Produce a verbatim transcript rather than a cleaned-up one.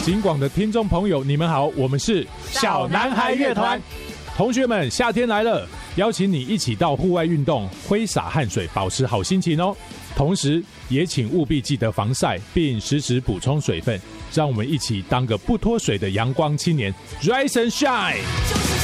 警广的听众朋友，你们好，我们是小男孩乐团。 同学们，夏天来了，邀请你一起到户外运动，挥洒汗水，保持好心情哦。同时，也请务必记得防晒，并时时补充水分。让我们一起当个不脱水的阳光青年 ，Rise and Shine。